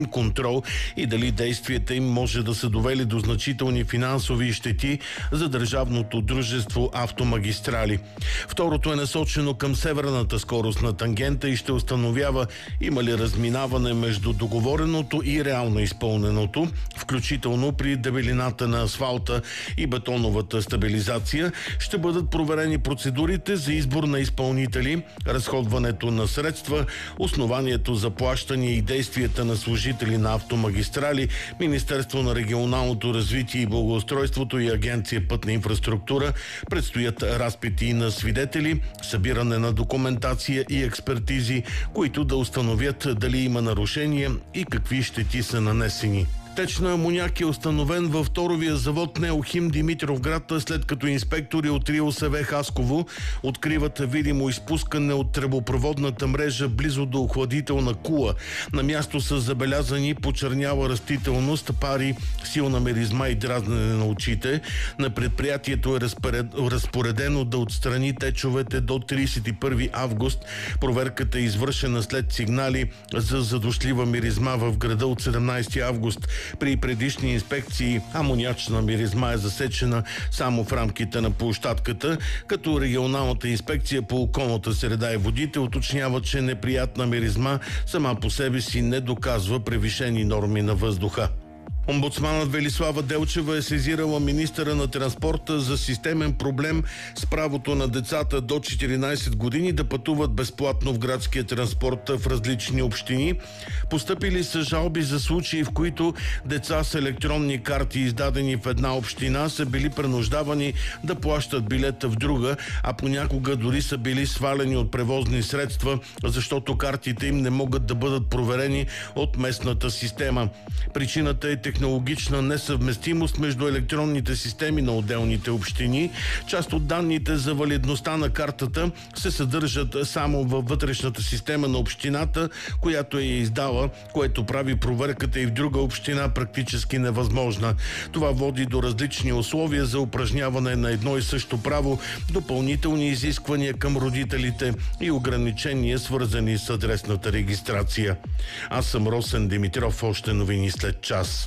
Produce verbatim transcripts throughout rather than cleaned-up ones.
контрол и дали действията им може да са довели до значителни финансови щети за държавното дружество Автомагистрали. Второто е насочено към северната скорост на тангента и ще установява има ли разминаване между договореното и реално изпълненото, включително при дебелината на асфалта и бетоновата стабилизация. Ще бъдат проверени процедурите за избор на изпълнители, разходването на средства, основанието за плащане и действията на служители на Автомагистрали, Министерство на регионалното развитие и благоустройството и Агенция Пътна инфраструктура. Предстоят разпити на свидетели, събиране на документация и експертизи, които да установят дали има нарушения и какви щети са нанесени. Теч на амоняк е установен във второвия завод Неохим Димитровград, след като инспектори от РИОСВ Хасково откриват видимо изпускане от тръбопроводната мрежа близо до охладителна кула. На място са забелязани почерняла растителност, пари, силна миризма и дразнене на очите. На предприятието е разпоредено да отстрани течовете до тридесет и първи август. Проверката е извършена след сигнали за задушлива миризма в града от седемнадесети август. При предишни инспекции амонячна миризма е засечена само в рамките на площадката, като регионалната инспекция по околната среда и водите уточнява, че неприятна миризма сама по себе си не доказва превишени норми на въздуха. Омбудсманът Велислава Делчева е сезирала министъра на транспорта за системен проблем с правото на децата до четиринадесет години да пътуват безплатно в градския транспорт в различни общини. Постъпили са жалби за случаи, в които деца с електронни карти, издадени в една община, са били принуждавани да плащат билета в друга, а понякога дори са били свалени от превозни средства, защото картите им не могат да бъдат проверени от местната система. Причината е технологична несъвместимост между електронните системи на отделните общини. Част от данните за валидността на картата се съдържат само във вътрешната система на общината, която е издала, което прави проверката и в друга община практически невъзможна. Това води до различни условия за упражняване на едно и също право, допълнителни изисквания към родителите и ограничения, свързани с адресната регистрация. Аз съм Росен Димитров, още новини след час.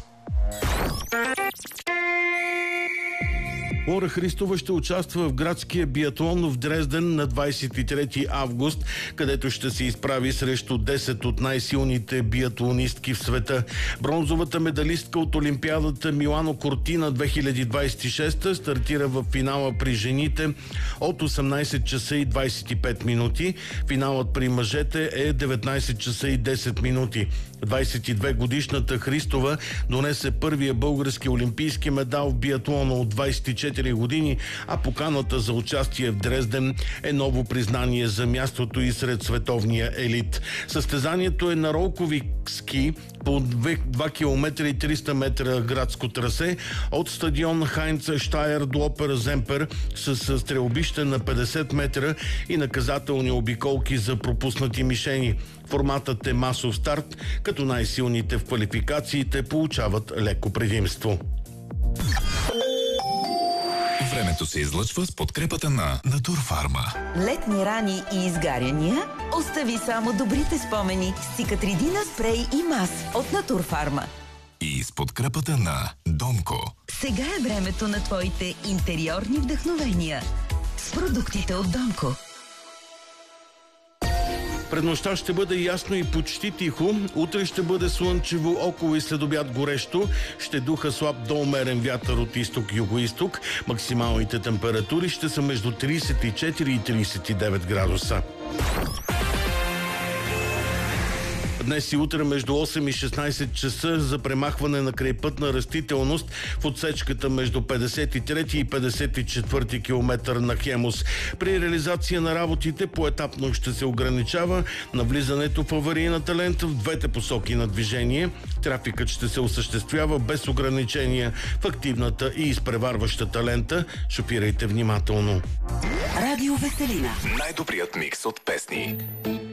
Лора Христова ще участва в градския биатлон в Дрезден на двадесет и трети август, където ще се изправи срещу десет от най-силните биатлонистки в света. Бронзовата медалистка от Олимпиадата Милано Кортина две хиляди двадесет и шеста стартира в финала при жените от осемнадесет часа и двадесет и пет минути. Финалът при мъжете е деветнадесет часа и десет минути. двадесет и две годишната Христова донесе първия български олимпийски медал в биатлона от двадесет и четири години, а поканата за участие в Дрезден е ново признание за мястото и сред световния елит. Състезанието е на ролкови ски по два километра и триста метра градско трасе от стадион Хайнц Штайер до Опера Земпер с стрелбище на петдесет метра и наказателни обиколки за пропуснати мишени. Форматът е масов старт, като най-силните в квалификациите получават леко предимство. Времето се излъчва с подкрепата на Натурфарма. Летни рани и изгаряния? Остави само добрите спомени с Цикатридина спрей и мас от Натурфарма. И с подкрепата на Домко. Сега е времето на твоите интериорни вдъхновения с продуктите от Домко. Пред нощта ще бъде ясно и почти тихо. Утре ще бъде слънчево, около и следобед горещо. Ще духа слаб до умерен вятър от изток-югоизток. Максималните температури ще са между тридесет и четири и тридесет и девет градуса. Днес и утре между осем и шестнадесет часа за премахване на крайпътна растителност в отсечката между петдесет и трети и петдесет и четвърти километър на Хемус. При реализация на работите поетапно ще се ограничава навлизането в аварийната лента в двете посоки на движение. Трафикът ще се осъществява без ограничения в активната и изпреварващата лента. Шофирайте внимателно. Радио Веселина. Най-добрият микс от песни.